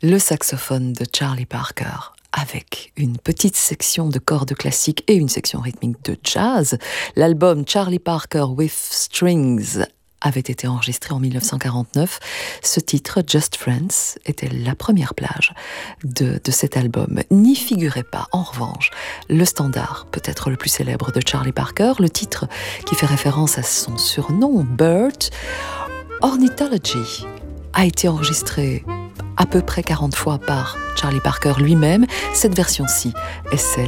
le saxophone de Charlie Parker, avec une petite section de cordes classiques et une section rythmique de jazz. L'album Charlie Parker with Strings avait été enregistré en 1949. Ce titre, Just Friends, était la première plage de cet album. N'y figurait pas, en revanche, le standard, peut-être le plus célèbre de Charlie Parker, le titre qui fait référence à son surnom, Bert. Ornithology a été enregistré à peu près 40 fois par Charlie Parker lui-même. Cette version-ci est celle